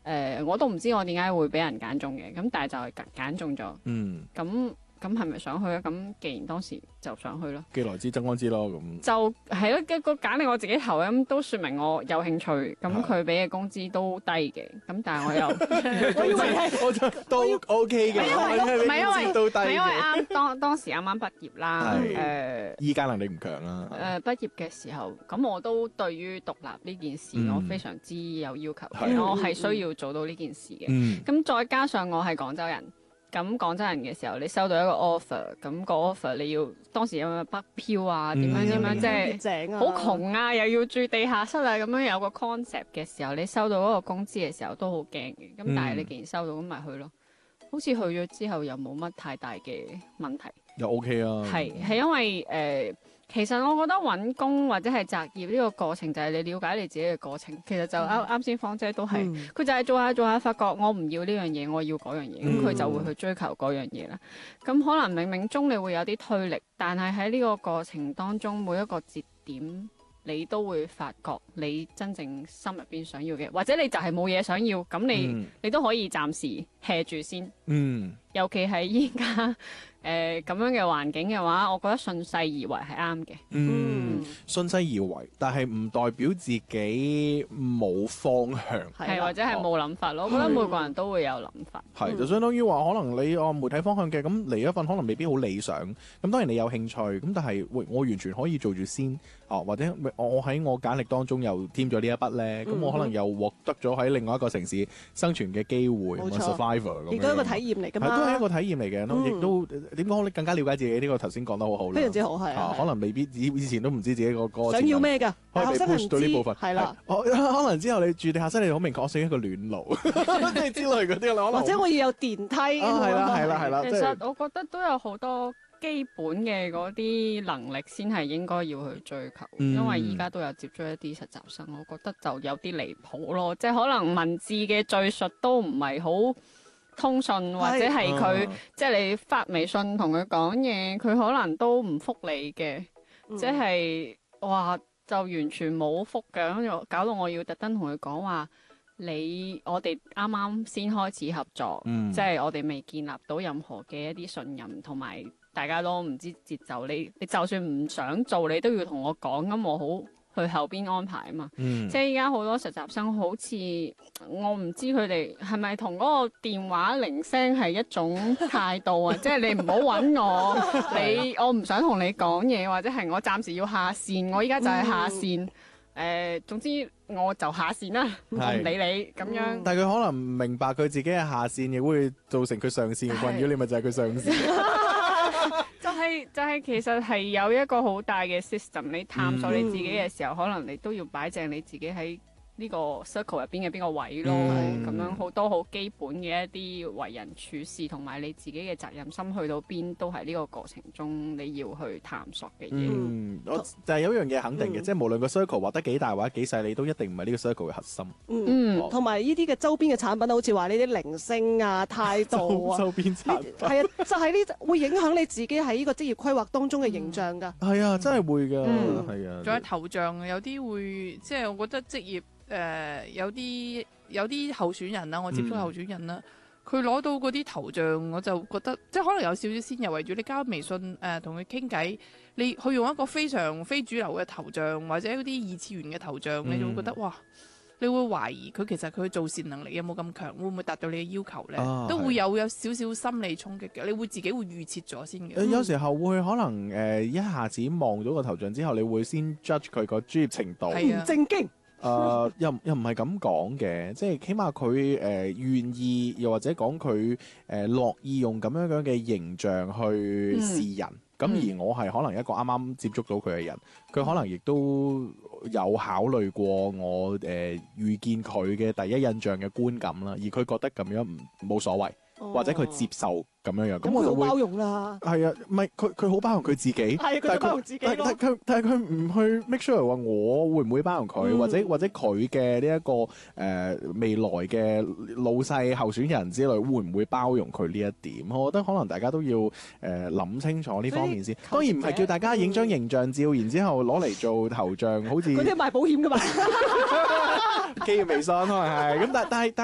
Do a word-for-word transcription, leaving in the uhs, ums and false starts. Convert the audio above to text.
呃，我都唔知我點解會俾人揀中嘅，咁但係就係揀揀中咗。 嗯， 咁咁係咪想去咧？咁既然當時就想去咯。 既來之則安之咯，咁就係咯，一個揀你我自己投咁，都説明我有興趣。咁佢俾嘅工資都低嘅，咁但係我又我以為係我覺得都 OK 嘅， 唔係因為都低唔係因為嘅。 啱當當時啱啱畢業啦， 係誒依家能力唔強啦。 誒畢業嘅時候，咁我都對於獨立呢件事嗯我非常之有要求， 係我係需要做到呢件事嘅。 嗯咁再加上我係廣州人。咁廣州人嘅時候，你收到一個 offer，咁個 offer 你要當時有冇北漂啊？點樣點樣即係正啊， 好窮啊，又要住地下室啊，咁樣有個 concept 嘅時候，你收到嗰個工資嘅時候都好驚嘅。咁但係你既然收到，咁咪去咯。好似去咗之後又冇乜太大嘅問題。 又 OK 啊。 係係因為誒、呃，其實我覺得揾工或者係擇業呢個過程就係你了解你自己嘅過程。其實就啱啱先芳姐都係，佢、 嗯、 就係做下做下發覺我唔要呢樣嘢，我要嗰樣嘢，咁佢、 嗯、 就會去追求嗰樣嘢啦。咁可能冥冥中你會有啲推力，但係喺呢個過程當中每一個節點，你都會發覺你真正心入邊想要嘅，或者你就係冇嘢想要，咁你、 嗯、 你都可以暫時 hea 住先。 嗯。 尤其係依家誒咁樣嘅環境嘅話，我覺得順勢而為係啱嘅。 嗯，順勢而為，但係唔代表自己冇方向， 係或者係冇諗法咯。我覺得每個人都會有諗法。 係就相當於話，可能你按媒體方向嘅，咁嚟一份可能未必好理想。咁當然你有興趣，咁但係喂，我完全可以做住先。哦，或者我喺我簡歷當中又添咗呢一筆咧，咁、嗯、我可能又獲得咗喺另外一個城市生存嘅機會， 冇錯 survivor 咁樣。 亦都係一個體驗嚟㗎嘛。 係都係一個體驗嚟嘅，亦、嗯、都點講？你更加了解自己呢、這個頭先講得好好啦。 非常之好係、啊、 可能未必以以前都唔知自己個歌想要咩㗎， 可以被 push 到呢部分係啦。 可能之後你住地下室，你好明確，我想一個暖爐，即係之類嗰啲啦。 或者我要有電梯。係啦係啦係啦。 其實我覺得都有好多基本嘅嗰啲能力先係應該要去追求，嗯、因為而家都有接觸一啲實習生，我覺得就有啲離譜咯，即係可能文字嘅敘述都唔係好通順，或者係佢、啊、即係你發微信同佢講嘢，佢可能都唔覆你嘅，嗯、即係哇就完全冇覆嘅，跟住搞到我要特登同佢講話。你我哋啱啱先開始合作，嗯、即係我哋未建立到任何嘅一啲信任，同埋大家都唔知節奏。你你就算唔想做，你都要同我講，咁我好去後邊安排啊嘛。嗯、即係依家好多實習生好似我唔知佢哋係咪同嗰個電話鈴聲係一種態度啊？即係你唔好揾我，你我唔想同你講嘢，或者係我暫時要下線，我依家就係下線。嗯誒、呃，總之我就下線啦，唔理你咁樣。 嗯、但係佢可能唔明白佢自己嘅下線，亦會造成佢上線嘅困擾。你咪就係佢上線。 就係、是、就係、是，其實係有一個好大嘅 system。你探索你自己嘅時候，嗯、可能你都要擺正你自己喺呢個 circle 入邊嘅邊個位咯。咁、嗯、樣好多好基本嘅一啲為人處事，同埋你自己嘅責任心去到邊，都係呢個過程中你要去探索嘅嘢。 嗯，我就係有一樣嘢肯定嘅，嗯、即係無論個 circle 畫得幾大或者幾細，你都一定唔係呢個 circle 嘅核心。 嗯，同埋呢啲嘅周邊嘅產品，好似話呢啲鈴聲啊、態度啊， 周邊產品係啊，就係呢會影響你自己喺呢個職業規劃當中嘅形象㗎。係、 嗯、啊，真係會㗎，係、 嗯、 啊。 仲有頭像，有啲會即係我覺得職業。誒、呃、有啲有啲候選人啦，我接觸候選人啦，佢攞、嗯、到嗰啲頭像，我就覺得即係可能有少少先入為主。你加微信誒同佢傾偈，你去用一個非常非主流嘅頭像，或者嗰啲二次元嘅頭像，嗯、你就會覺得哇，你會懷疑佢其實佢做善能力有冇咁強，會唔會達到你嘅要求咧？啊、都會有有少少心理衝擊嘅，你會自己會預設咗先嘅。 有時候會可能誒、呃、一下子望到個頭像之後，你會先 judge 佢個專業程度， 唔正經。 誒、呃、又又唔係咁講嘅，即係起碼佢誒願意，又或者講佢誒樂意用咁樣樣嘅形象去示人。咁、嗯、而我係可能一個啱啱接觸到佢嘅人，佢可能亦都有考慮過我誒、呃、遇見佢嘅第一印象嘅觀感啦，而佢覺得咁樣唔冇所謂。或者佢接受咁樣樣，咁、哦、我就會包容啦。 係啊，唔係佢佢好包容佢自己， 係佢包容自己咯。 但係佢但係佢唔去 make sure 話我會唔會包容佢、嗯，或者或者佢嘅呢一個誒、呃、未來嘅老細候選人之類，會唔會包容佢呢一點？我覺得可能大家都要誒諗、呃、清楚呢方面先。當然唔係叫大家影張形象照，嗯、然之後攞嚟做頭像，好似嗰啲賣保險㗎嘛， 基於微信可能係咁，但但係但。